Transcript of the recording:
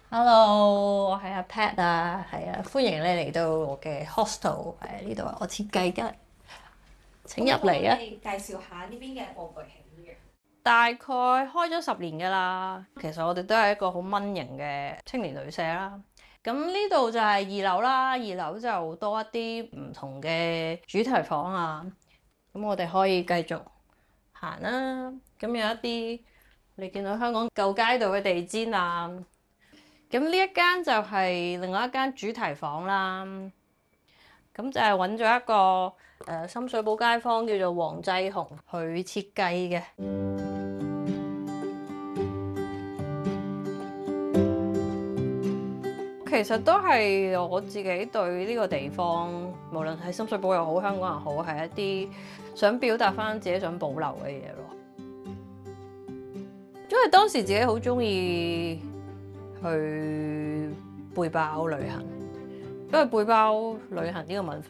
Hello，我係阿 Pat 啊，係啊，歡迎你嚟到我嘅 hostel，呢度係我設計嘅，請入嚟啊！ 你介紹下呢邊嘅佈局係點樣？ 大概開咗10年㗎啦，其實我哋都係一個好蚊型嘅青年旅社啦。咁呢度就係2樓啦，二樓就多一啲唔同嘅主題房啊。咁我哋可以繼續行啦。咁有一啲你見到香港舊街道嘅地氈啊。咁呢一間就係另外一間主題房啦，咁就係揾咗一個深水埗街坊叫做黃濟雄去設計嘅。其實都係我自己對呢個地方，無論係深水埗又好，香港又好，係一啲想表達翻自己想保留嘅嘢咯。因為當時自己好中意去背包旅行，因為背包旅行呢個文化